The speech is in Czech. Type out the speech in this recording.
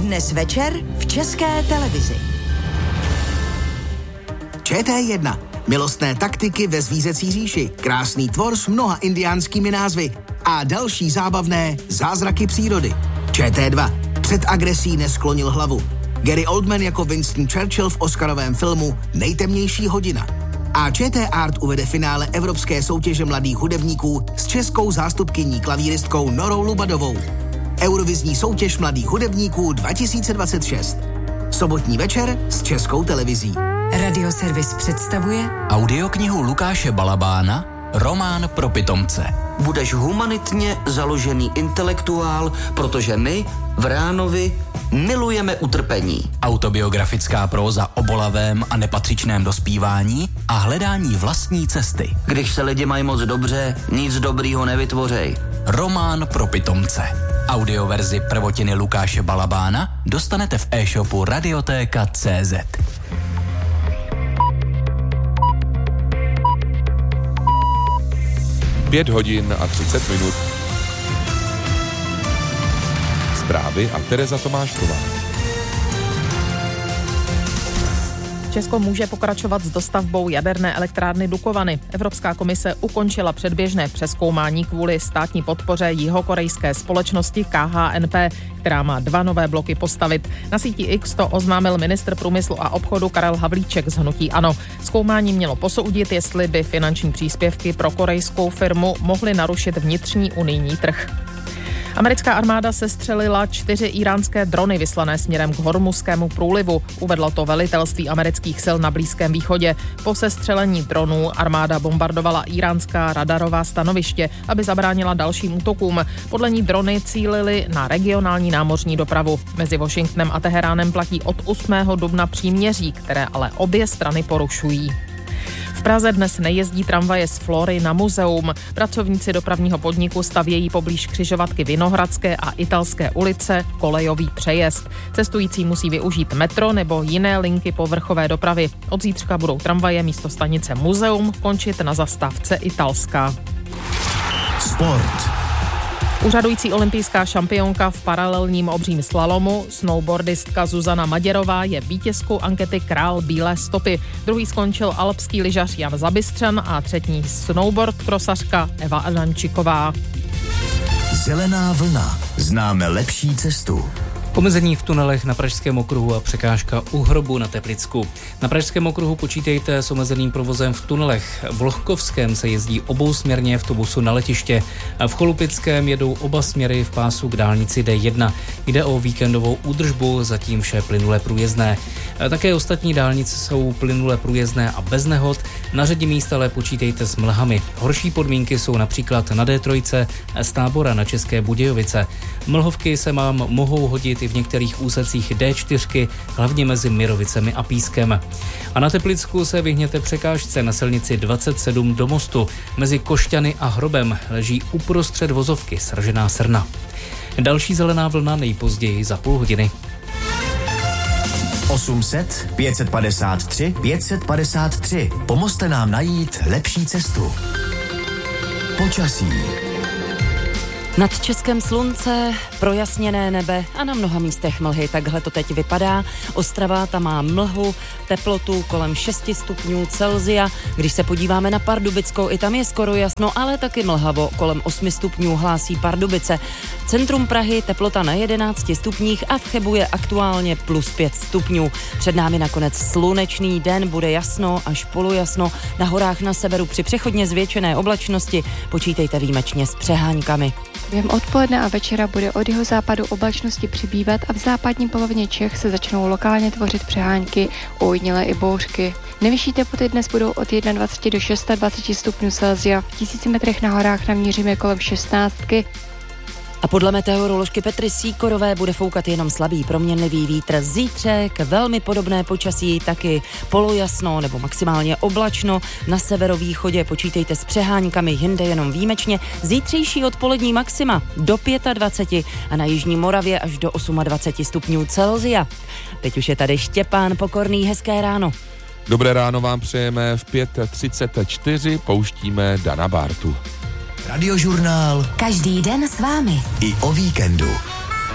Dnes večer v České televizi. ČT1. Milostné taktiky ve zvířecí říši. Krásný tvor s mnoha indiánskými názvy. A další zábavné zázraky přírody. ČT2. Před agresí nesklonil hlavu. Gary Oldman jako Winston Churchill v oscarovém filmu Nejtemnější hodina. A ČT Art uvede finále Evropské soutěže mladých hudebníků s českou zástupkyní klavíristkou Norou Lubadovou. Eurovizní soutěž mladých hudebníků 2026. Sobotní večer s Českou televizí. Radioservis představuje audioknihu Lukáše Balabána Román pro pitomce. Budeš humanitně založený intelektuál, protože my v Ránovi milujeme utrpení. Autobiografická próza o bolavém a nepatřičném dospívání a hledání vlastní cesty. Když se lidi mají moc dobře, nic dobrýho nevytvořej. Román pro pitomce. Audioverzi prvotiny Lukáše Balabána dostanete v e-shopu Radiotéka.cz. 5 hodin a 30 minut. Zprávy a Tereza Tomášková. Česko může pokračovat s dostavbou jaderné elektrárny Dukovany. Evropská komise ukončila předběžné přezkoumání kvůli státní podpoře jihokorejské společnosti KHNP, která má 2 nové bloky postavit. Na síti X to oznámil ministr průmyslu a obchodu Karel Havlíček z hnutí ANO. Zkoumání mělo posoudit, jestli by finanční příspěvky pro korejskou firmu mohly narušit vnitřní unijní trh. Americká armáda sestřelila 4 íránské drony vyslané směrem k Hormuzskému průlivu. Uvedlo to velitelství amerických sil na Blízkém východě. Po sestřelení dronů armáda bombardovala iránská radarová stanoviště, aby zabránila dalším útokům. Podle ní drony cílily na regionální námořní dopravu. Mezi Washingtonem a Teheránem platí od 8. dubna příměří, které ale obě strany porušují. V Praze dnes nejezdí tramvaje z Flory na muzeum. Pracovníci dopravního podniku stavějí poblíž křižovatky Vinohradské a Italské ulice kolejový přejezd. Cestující musí využít metro nebo jiné linky povrchové dopravy. Od zítřka budou tramvaje místo stanice Muzeum končit na zastávce Italská. Sport. Úřadující olympijská šampionka v paralelním obřím slalomu, snowboardistka Zuzana Maděrová je vítězkou ankety Král bílé stopy. Druhý skončil alpský lyžař Jan Zabystřan a třetí snowboard krosařka Eva Adamčiková. Zelená vlna. Známe lepší cestu. Omezení v tunelech na Pražském okruhu a překážka u Hrobu na Teplicku. Na Pražském okruhu počítejte s omezeným provozem v tunelech. V Lohkovském se jezdí obousměrně v autobusu na letiště. V Cholupickém jedou oba směry v pásu k dálnici D1. Jde o víkendovou údržbu, zatím vše plynule průjezdné. Také ostatní dálnice jsou plynule průjezdné a bez nehod. Na řadě míst ale počítejte s mlhami. Horší podmínky jsou například na D3 z Tábora na České Budějovice. Mlhovky se vám mohou hodit i v některých úsecích D4, hlavně mezi Mirovicemi a Pískem. A na Teplicku se vyhněte překážce na silnici 27 do Mostu. Mezi Košťany a Hrobem leží uprostřed vozovky sražená srna. Další zelená vlna nejpozději za půl hodiny. 800 553 553. Pomozte nám najít lepší cestu. Počasí. Nad Českem slunce, projasněné nebe a na mnoha místech mlhy. Takhle to teď vypadá. Ostrava tam má mlhu, teplotu kolem 6 stupňů Celsia. Když se podíváme na Pardubickou, i tam je skoro jasno, ale taky mlhavo. Kolem 8 stupňů hlásí Pardubice. Centrum Prahy teplota na 11 stupních a v Chebu je aktuálně plus 5 stupňů. Před námi nakonec slunečný den, bude jasno až polojasno. Na horách na severu při přechodně zvětšené oblačnosti počítejte výjimečně s přeháňkami. Během odpoledne a večera bude od jihozápadu oblačnosti přibývat a v západní polovině Čech se začnou lokálně tvořit přehánky, ojedinělé i bouřky. Nejvyšší teploty dnes budou od 21 do 26 stupňů Celsia. V 1000 metrech na horách naměříme kolem 16. A podle meteoroložky Petry Síkorové bude foukat jenom slabý proměnlivý vítr. Zítřek velmi podobné počasí, taky polojasno nebo maximálně oblačno. Na severovýchodě počítejte s přeháňkami, jinde jenom výjimečně. Zítřejší odpolední maxima do 25 a na jižní Moravě až do 28 stupňů Celsia. Teď už je tady Štěpán Pokorný, hezké ráno. Dobré ráno vám přejeme, v 5:34 pouštíme Dana Bártu. Radiožurnál. Každý den s vámi. I o víkendu.